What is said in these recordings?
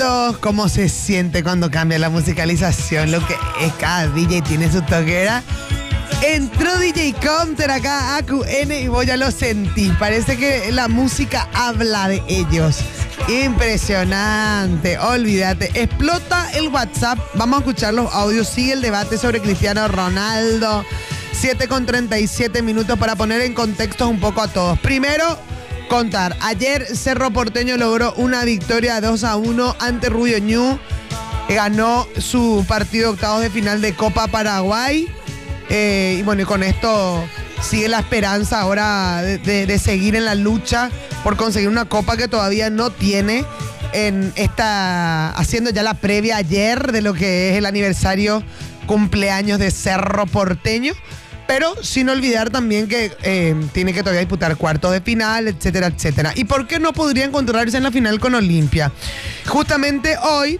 ¿Cómo se siente cuando cambia la musicalización? Lo que es, cada DJ tiene su toquera. Entró DJ Counter acá a AQN y vos ya lo sentís. Parece que la música habla de ellos. Impresionante, olvídate. Explota el WhatsApp. Vamos a escuchar los audios. Sigue el debate sobre Cristiano Ronaldo. 7:37 para poner en contexto un poco a todos. Primero, contar. Ayer Cerro Porteño logró una victoria 2-1 ante Rubio Ñu. Ganó su partido de octavos de final de Copa Paraguay. Y bueno, y con esto sigue la esperanza ahora de seguir en la lucha por conseguir una copa que todavía no tiene. Haciendo ya la previa ayer de lo que es el aniversario cumpleaños de Cerro Porteño. Pero sin olvidar también que tiene que todavía disputar cuartos de final, etcétera, etcétera. ¿Y por qué no podría encontrarse en la final con Olimpia? Justamente hoy,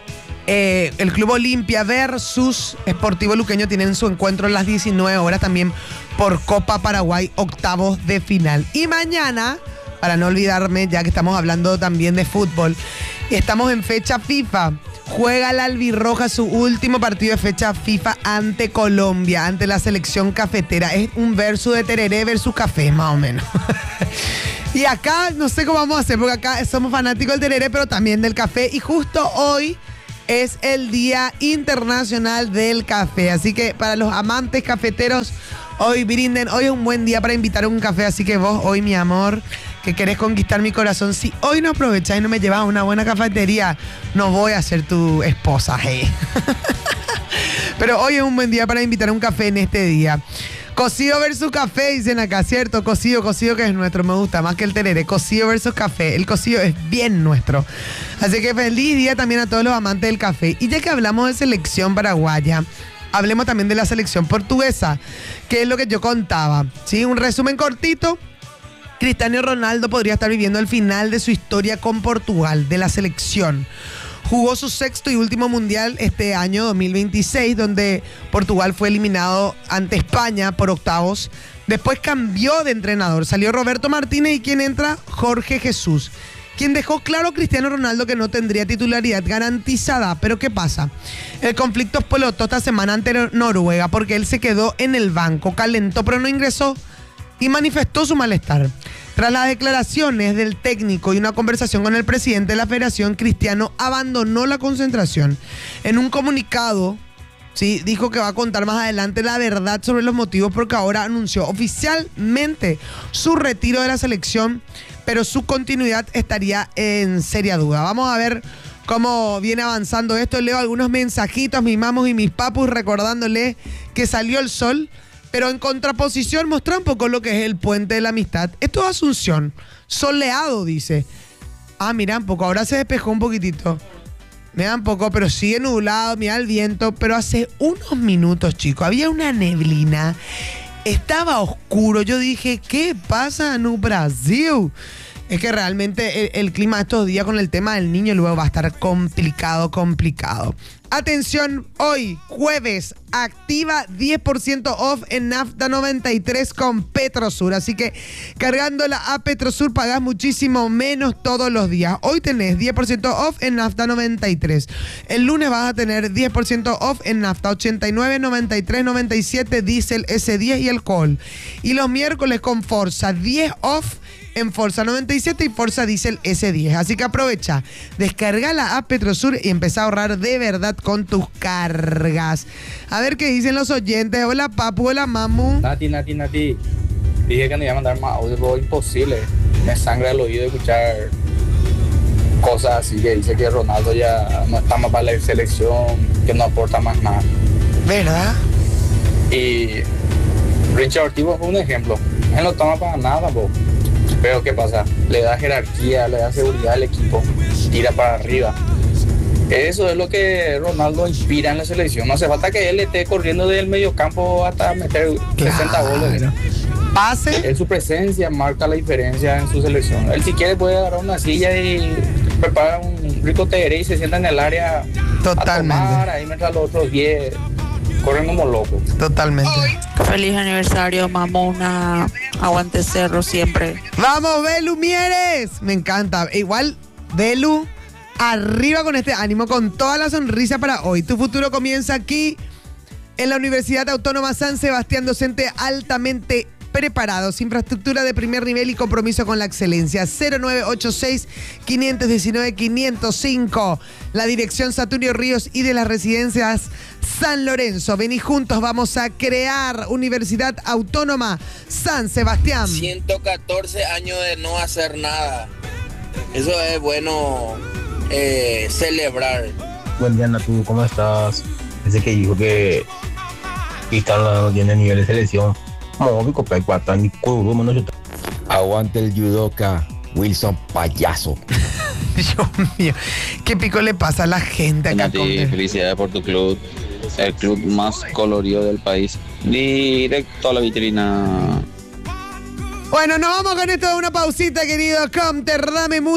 el Club Olimpia versus Sportivo Luqueño tienen su encuentro a las 19 horas también por Copa Paraguay, octavos de final. Y mañana, para no olvidarme, ya que estamos hablando también de fútbol, estamos en fecha FIFA. Juega la albirroja su último partido de fecha FIFA ante Colombia, ante la selección cafetera. Es un versus de tereré versus café, más o menos. Y acá no sé cómo vamos a hacer, porque acá somos fanáticos del tereré, pero también del café. Y justo hoy es el Día Internacional del Café. Así que para los amantes cafeteros, hoy brinden. Hoy es un buen día para invitar a un café. Así que vos, hoy, mi amor, que querés conquistar mi corazón, si hoy no aprovechás y no me llevas a una buena cafetería, no voy a ser tu esposa, hey. Pero hoy es un buen día para invitar a un café en este día. Cocido versus café, dicen acá, ¿cierto? Cocido que es nuestro, me gusta más que el tereré. Cocido versus café, el cocido es bien nuestro. Así que feliz día también a todos los amantes del café. Y ya que hablamos de selección paraguaya, hablemos también de la selección portuguesa, que es lo que yo contaba, ¿sí? Un resumen cortito. Cristiano Ronaldo podría estar viviendo el final de su historia con Portugal, de la selección. Jugó su sexto y último mundial este año 2026, donde Portugal fue eliminado ante España por octavos. Después cambió de entrenador. Salió Roberto Martínez y quien entra, Jorge Jesús, quien dejó claro a Cristiano Ronaldo que no tendría titularidad garantizada. Pero ¿qué pasa? El conflicto explotó esta semana ante Noruega porque él se quedó en el banco, calentó pero no ingresó y manifestó su malestar. Tras las declaraciones del técnico y una conversación con el presidente de la federación, Cristiano abandonó la concentración. En un comunicado, sí, dijo que va a contar más adelante la verdad sobre los motivos porque ahora anunció oficialmente su retiro de la selección, pero su continuidad estaría en seria duda. Vamos a ver cómo viene avanzando esto. Leo algunos mensajitos, mis mamos y mis papus, recordándole que salió el sol. Pero en contraposición muestra un poco lo que es el puente de la amistad. Esto es Asunción, soleado, dice. Ah, mira un poco, ahora se despejó un poquitito. Mira un poco, pero sigue nublado, mira el viento. Pero hace unos minutos, chicos, había una neblina. Estaba oscuro. Yo dije, ¿qué pasa en Brasil? Es que realmente el clima de estos días con el tema del niño luego va a estar complicado. Atención, hoy, jueves, activa 10% off en Nafta 93 con Petrosur. Así que cargándola a Petrosur pagás muchísimo menos todos los días. Hoy tenés 10% off en Nafta 93. El lunes vas a tener 10% off en Nafta 89, 93, 97, diésel S10 y alcohol. Y los miércoles con Forza, 10 off en Forza 97 y Forza Diesel S10. Así que aprovecha, descarga la app Petrosur y empezá a ahorrar de verdad con tus cargas. A ver qué dicen los oyentes. Hola papu, hola mamu. Nati. Dije que no iba a mandar más audio, pero imposible. Me sangra el oído escuchar cosas así que dice que Ronaldo ya no está más para la selección, que no aporta más nada. ¿Verdad? Y Richard Ortiz fue un ejemplo. Él no toma para nada, po. Pero ¿qué pasa? Le da jerarquía, le da seguridad al equipo, tira para arriba. Eso es lo que Ronaldo inspira en la selección. No hace falta que él esté corriendo del mediocampo hasta meter 60 goles. Pase. Su presencia marca la diferencia en su selección. Él si quiere puede agarrar una silla y preparar un rico tereré y se sienta en el área. Totalmente. A tomar ahí mientras los otros 10 corren como locos. Totalmente. Feliz aniversario, mamona. Aguante Cerro siempre. ¡Vamos, Belu Mieres! Me encanta. Igual, Belu, Arriba con este ánimo, con toda la sonrisa para hoy. Tu futuro comienza aquí en la Universidad Autónoma San Sebastián, docente altamente preparados, infraestructura de primer nivel y compromiso con la excelencia. 0986-519-505. La dirección Saturnio Ríos y de las residencias San Lorenzo. Vení juntos, vamos a crear Universidad Autónoma San Sebastián. 114 años de no hacer nada. Eso es bueno celebrar. Buen día, Natu, ¿cómo estás? Ese que dijo que Cristal no tiene nivel de selección. Aguante el judoka, Wilson Payaso. Dios mío, ¿qué pico le pasa a la gente acá? Felicidades por tu club, el club más colorido del país. Directo a la vitrina. Bueno, nos vamos con esto de una pausita, querido Comter, dame música.